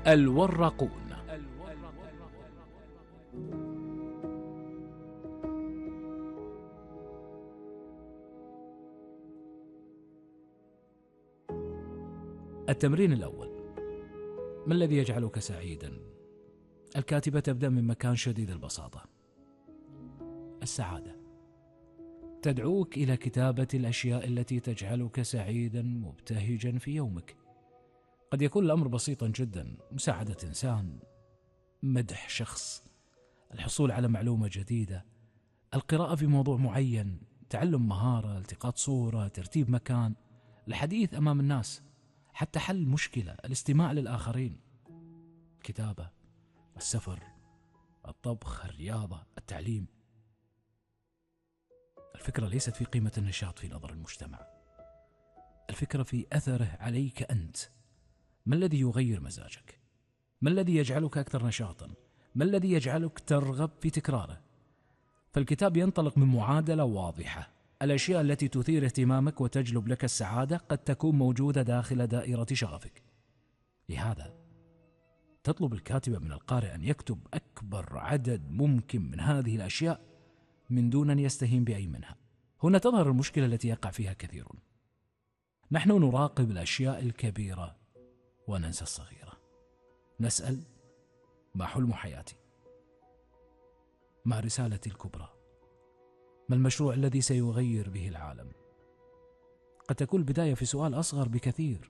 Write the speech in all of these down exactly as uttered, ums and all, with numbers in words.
الورقون. التمرين الأول: ما الذي يجعلك سعيدا؟ الكاتبة تبدأ من مكان شديد البساطة. السعادة تدعوك إلى كتابة الأشياء التي تجعلك سعيدا مبتهجا في يومك. قد يكون الأمر بسيطا جدا: مساعدة إنسان، مدح شخص، الحصول على معلومة جديدة، القراءة في موضوع معين، تعلم مهارة، التقاط صورة، ترتيب مكان، الحديث أمام الناس، حتى حل مشكلة، الاستماع للآخرين، الكتابة، السفر، الطبخ، الرياضة، التعليم. الفكرة ليست في قيمة النشاط في نظر المجتمع، الفكرة في أثره عليك أنت. ما الذي يغير مزاجك؟ ما الذي يجعلك أكثر نشاطا؟ ما الذي يجعلك ترغب في تكراره؟ فالكتاب ينطلق من معادلة واضحة: الأشياء التي تثير اهتمامك وتجلب لك السعادة قد تكون موجودة داخل دائرة شغفك. لهذا تطلب الكاتبة من القارئ أن يكتب أكبر عدد ممكن من هذه الأشياء من دون أن يستهين بأي منها. هنا تظهر المشكلة التي يقع فيها كثيرون: نحن نراقب الأشياء الكبيرة وننسى الصغيرة. نسأل: ما حلم حياتي؟ ما رسالتي الكبرى؟ ما المشروع الذي سيغير به العالم؟ قد تكون البداية في سؤال أصغر بكثير: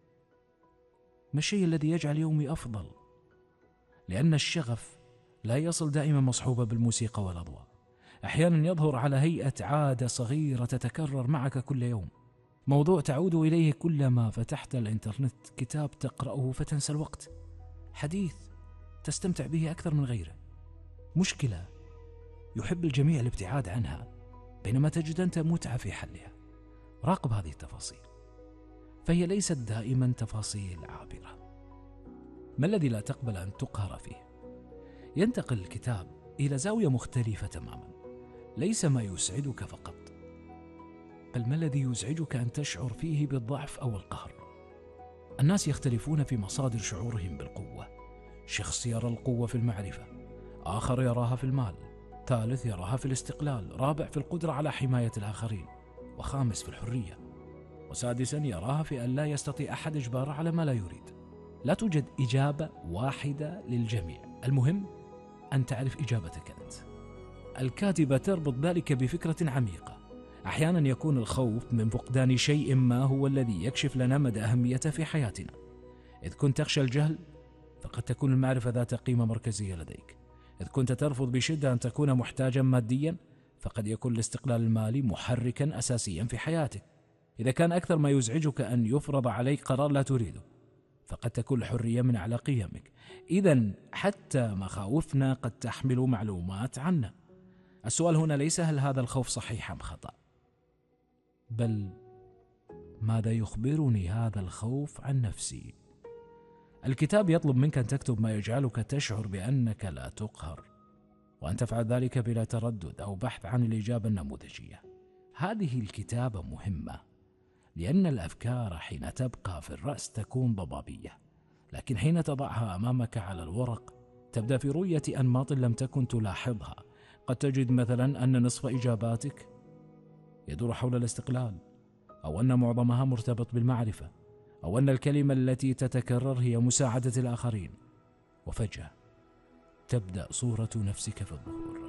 ما الشيء الذي يجعل يومي أفضل؟ لأن الشغف لا يصل دائما مصحوبة بالموسيقى والأضواء، أحيانا يظهر على هيئة عادة صغيرة تتكرر معك كل يوم، موضوع تعود إليه كلما فتحت الإنترنت، كتاب تقرأه فتنسى الوقت، حديث تستمتع به أكثر من غيره، مشكلة يحب الجميع الابتعاد عنها بينما تجد أنت متعة في حلها. راقب هذه التفاصيل، فهي ليست دائما تفاصيل عابرة. ما الذي لا تقبل أن تقهر فيه؟ ينتقل الكتاب إلى زاوية مختلفة تماما: ليس ما يسعدك فقط، بل ما الذي يزعجك أن تشعر فيه بالضعف أو القهر. الناس يختلفون في مصادر شعورهم بالقوة. شخص يرى القوة في المعرفة، آخر يراها في المال، ثالث يراها في الاستقلال، رابع في القدرة على حماية الآخرين، وخامس في الحرية، وسادسا يراها في أن لا يستطيع أحد إجباره على ما لا يريد. لا توجد إجابة واحدة للجميع، المهم أن تعرف إجابتك أنت. الكاتبة تربط ذلك بفكرة عميقة: أحيانا يكون الخوف من فقدان شيء ما هو الذي يكشف لنا مدى أهميته في حياتنا. إذ كنت تخشى الجهل، فقد تكون المعرفة ذات قيمة مركزية لديك. إذ كنت ترفض بشدة أن تكون محتاجا ماديا، فقد يكون الاستقلال المالي محركا أساسيا في حياتك. إذا كان أكثر ما يزعجك أن يفرض عليك قرار لا تريده، فقد تكون الحرية من أعلى قيمك. إذن حتى مخاوفنا قد تحمل معلومات عنا. السؤال هنا ليس هل هذا الخوف صحيح أم خطأ، بل ماذا يخبرني هذا الخوف عن نفسي؟ الكتاب يطلب منك أن تكتب ما يجعلك تشعر بأنك لا تقهر، وأن تفعل ذلك بلا تردد أو بحث عن الإجابة النموذجية. هذه الكتابة مهمة، لأن الأفكار حين تبقى في الرأس تكون ضبابية، لكن حين تضعها أمامك على الورق تبدأ في رؤية أنماط لم تكن تلاحظها. قد تجد مثلا أن نصف إجاباتك يدور حول الاستقلال، أو أن معظمها مرتبط بالمعرفة، أو أن الكلمة التي تتكرر هي مساعدة الآخرين. وفجأة تبدأ صورة نفسك في الظهور.